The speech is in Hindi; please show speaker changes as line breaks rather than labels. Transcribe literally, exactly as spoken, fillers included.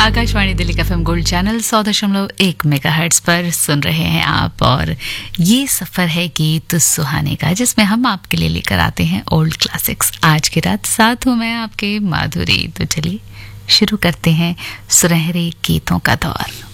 आकाशवाणी दिल्ली का एफएम गोल्ड चैनल सौ दशमलव एक मेगाहर्ट्ज पर सुन रहे हैं आप, और ये सफर है गीत सुहाने का, जिसमें हम आपके लिए लेकर आते हैं ओल्ड क्लासिक्स। आज की रात साथ हूं मैं आपके माधुरी। तो चलिए शुरू करते हैं सुनहरे गीतों का दौर।